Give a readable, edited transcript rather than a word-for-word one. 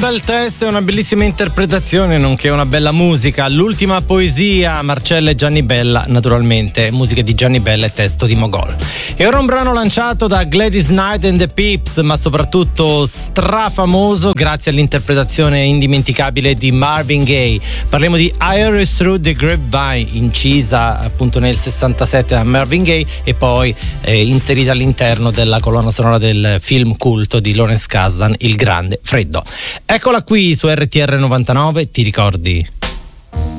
bel testo e una bellissima interpretazione, nonché una bella musica. L'ultima poesia, Marcella e Gianni Bella, naturalmente, musica di Gianni Bella e testo di Mogol. E ora un brano lanciato da Gladys Knight and the Pips, ma soprattutto strafamoso grazie all'interpretazione indimenticabile di Marvin Gaye. Parliamo di Iris Through the Grapevine, incisa appunto nel 67 da Marvin Gaye e poi inserita all'interno della colonna sonora del film culto di Lawrence Kasdan, Il Grande Freddo. Eccola qui su RTR 99, ti ricordi?